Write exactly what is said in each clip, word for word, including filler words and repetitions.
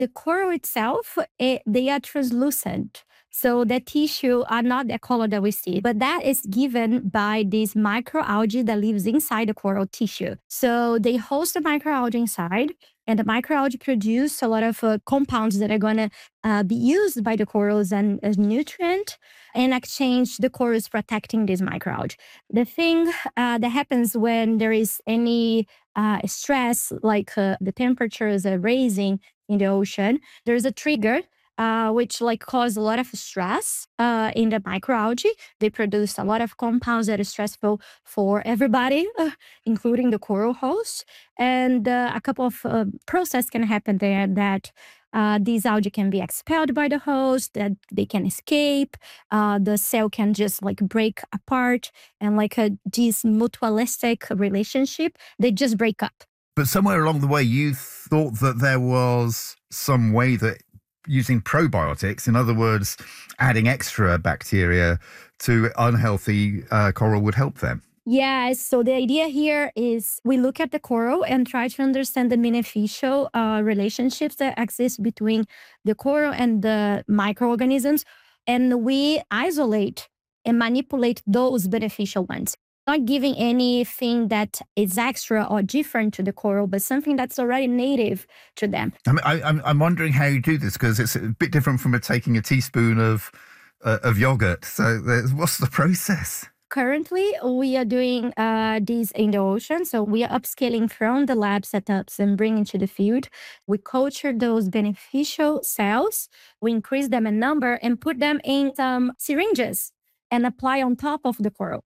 The coral itself, it, they are translucent. So the tissue are not the color that we see, but that is given by this microalgae that lives inside the coral tissue. So they host the microalgae inside, and the microalgae produce a lot of uh, compounds that are going to uh, be used by the corals and as nutrient. In exchange, the coral is protecting this microalgae. The thing uh, that happens when there is any uh, stress, like uh, the temperatures are raising in the ocean, there's a trigger Uh, which like cause a lot of stress uh, in the microalgae. They produce a lot of compounds that are stressful for everybody, uh, including the coral host. And uh, a couple of uh, processes can happen there that uh, these algae can be expelled by the host, that they can escape. Uh, the cell can just like break apart, and like a, this mutualistic relationship, they just break up. But somewhere along the way, you thought that there was some way that using probiotics, in other words, adding extra bacteria to unhealthy uh, coral would help them. Yes. So the idea here is we look at the coral and try to understand the beneficial uh, relationships that exist between the coral and the microorganisms. And we isolate and manipulate those beneficial ones. Not giving anything that is extra or different to the coral, but something that's already native to them. I mean, I, I'm I'm wondering how you do this, because it's a bit different from a, taking a teaspoon of uh, of yogurt. So what's the process? Currently, we are doing uh, these in the ocean. So we are upscaling from the lab setups and bringing to the field. We culture those beneficial cells. We increase them in number and put them in some syringes and apply on top of the coral.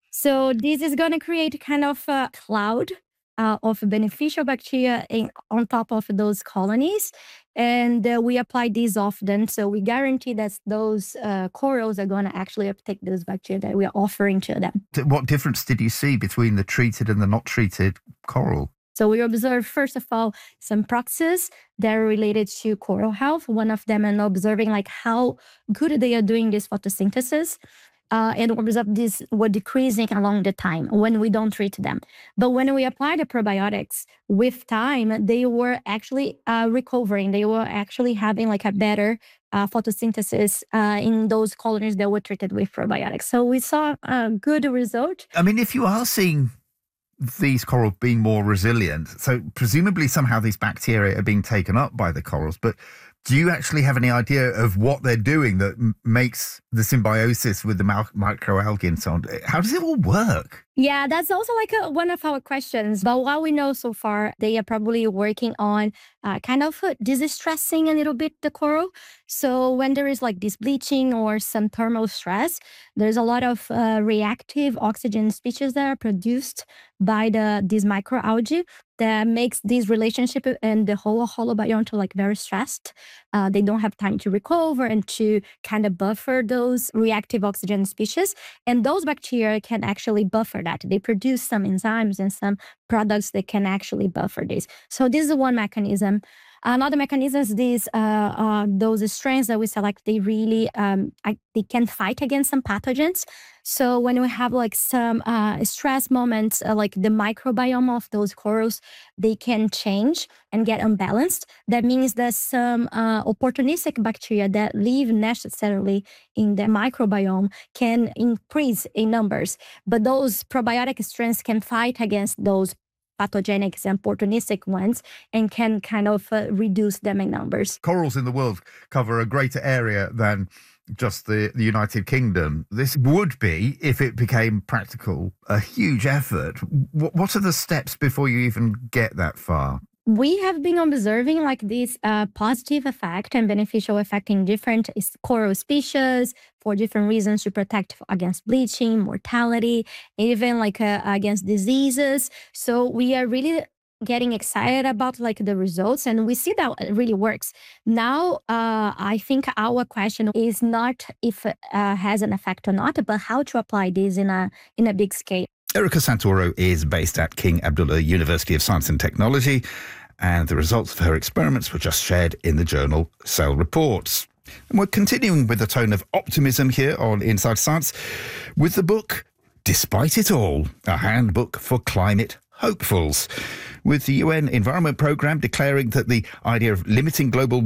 So this is going to create kind of a cloud uh, of beneficial bacteria in, on top of those colonies. And uh, we apply these often. So we guarantee that those uh, corals are going to actually uptake those bacteria that we are offering to them. What difference did you see between the treated and the not treated coral? So we observe, first of all, some proxies that are related to coral health. One of them, and observing like how good they are doing this photosynthesis. Uh, and observe this were decreasing along the time when we don't treat them. But when we apply the probiotics with time, they were actually uh, recovering. They were actually having like a better uh, photosynthesis uh, in those colonies that were treated with probiotics. So we saw a good result. I mean, if you are seeing these corals being more resilient, so presumably somehow these bacteria are being taken up by the corals, but do you actually have any idea of what they're doing that m- makes the symbiosis with the mal- microalgae and so on? How does it all work? Yeah, that's also like a, one of our questions. But what we know so far, they are probably working on uh, kind of uh, distressing a little bit the coral. So when there is like this bleaching or some thermal stress, there's a lot of uh, reactive oxygen species that are produced by the these microalgae that makes this relationship and the whole holobiont to like very stressed. Uh, they don't have time to recover and to kind of buffer those reactive oxygen species. And those bacteria can actually buffer that. They produce some enzymes and some products that can actually buffer this. So this is one mechanism. Another mechanism is these, uh, uh, those strains that we select, they really, um, I, they can fight against some pathogens. So when we have like some uh, stress moments, uh, like the microbiome of those corals, they can change and get unbalanced. That means that some uh, opportunistic bacteria that live necessarily in the microbiome can increase in numbers. But those probiotic strains can fight against those pathogenic and opportunistic ones and can kind of uh, reduce them in numbers. Corals in the world cover a greater area than just the, the United Kingdom. This would be, if it became practical, a huge effort. W- what are the steps before you even get that far? We have been observing like this uh, positive effect and beneficial effect in different coral species for different reasons, to protect against bleaching, mortality, even like uh, against diseases. So we are really getting excited about like the results, and we see that it really works. Now, uh, I think our question is not if it uh, has an effect or not, but how to apply this in a in a big scale. Erica Santoro is based at King Abdullah University of Science and Technology, and the results of her experiments were just shared in the journal Cell Reports. And we're continuing with a tone of optimism here on Inside Science with the book Despite It All, a handbook for climate hopefuls, with the U N Environment Programme declaring that the idea of limiting global